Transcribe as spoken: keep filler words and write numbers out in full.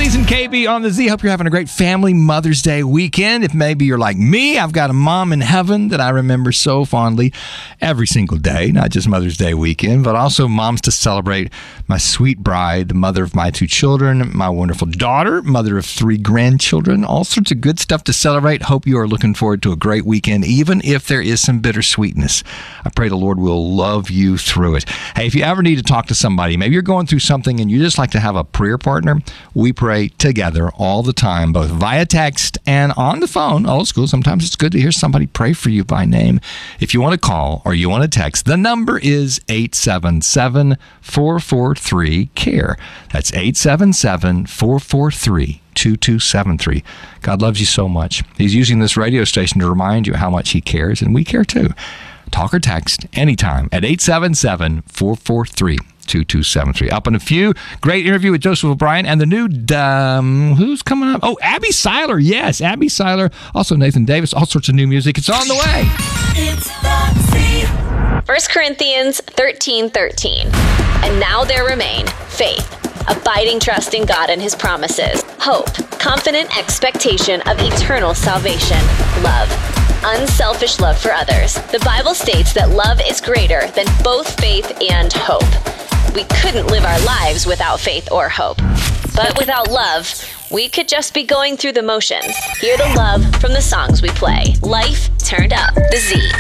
Oldies and K B on the Z. Hope you're having a great family Mother's Day weekend. If maybe you're like me, I've got a mom in heaven that I remember so fondly every single day, not just Mother's Day weekend, but also moms to celebrate. My sweet bride, the mother of my two children, my wonderful daughter, mother of three grandchildren, all sorts of good stuff to celebrate. Hope you are looking forward to a great weekend, even if there is some bittersweetness. I pray the Lord will love you through it. Hey, if you ever need to talk to somebody, maybe you're going through something and you just like to have a prayer partner, we pray together all the time, both via text and on the phone, old school. Sometimes it's good to hear somebody pray for you by name. If you want to call or you want to text, the number is eight seven seven, four four three, C A R E. That's eight seven seven, four four three, two two seven three. God loves you so much. He's using this radio station to remind you how much he cares, and we care too. Talk or text anytime at eight seven seven, four four three, two two seven three. Up in a few, great interview with Joseph O'Brien and the new, um, who's coming up? Oh, Abby Seiler. Yes, Abby Seiler. Also Nathan Davis. All sorts of new music. It's on the way. It's the Z. First Corinthians thirteen thirteen. And now there remain faith, abiding trust in God and his promises, hope, confident expectation of eternal salvation, love, unselfish love for others. The Bible states that love is greater than both faith and hope. We couldn't live our lives without faith or hope. But without love, we could just be going through the motions. Hear the love from the songs we play. Life turned up. The Z.